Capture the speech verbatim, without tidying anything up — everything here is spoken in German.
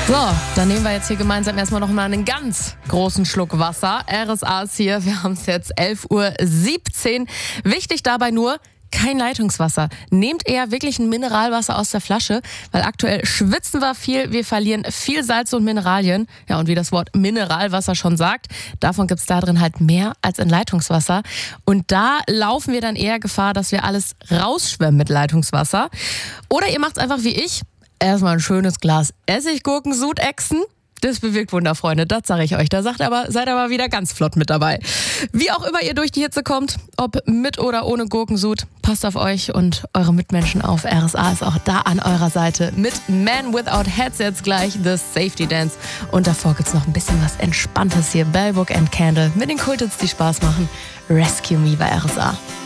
So, dann nehmen wir jetzt hier gemeinsam erstmal noch mal einen ganz großen Schluck Wasser. R S A ist hier, wir haben es jetzt elf Uhr siebzehn. Wichtig dabei nur, kein Leitungswasser. Nehmt eher wirklich ein Mineralwasser aus der Flasche, weil aktuell schwitzen wir viel, wir verlieren viel Salz und Mineralien. Ja, und wie das Wort Mineralwasser schon sagt, davon gibt es da drin halt mehr als in Leitungswasser. Und da laufen wir dann eher Gefahr, dass wir alles rausschwemmen mit Leitungswasser. Oder ihr macht es einfach wie ich. Erstmal ein schönes Glas Essiggurkensud ächzen. Das bewirkt Wunder, Freunde, das sage ich euch. Da sagt aber, seid aber wieder ganz flott mit dabei. Wie auch immer ihr durch die Hitze kommt, ob mit oder ohne Gurkensud, passt auf euch und eure Mitmenschen auf. R S A ist auch da an eurer Seite mit Man Without Headsets gleich The Safety Dance. Und davor gibt's noch ein bisschen was Entspanntes hier. Bell Book and Candle mit den Kultits, die Spaß machen. Rescue Me bei R S A.